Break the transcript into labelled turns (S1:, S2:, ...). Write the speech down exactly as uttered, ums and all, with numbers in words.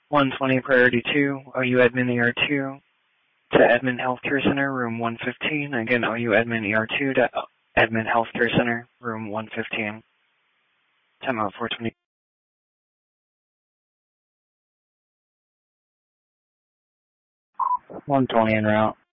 S1: one twenty Priority two, O U Admin E R two, to Admin Healthcare Center, room one fifteen. Again, O U Admin E R two to Admin Healthcare Center, room one fifteen. Timeout four twenty. one twenty en route.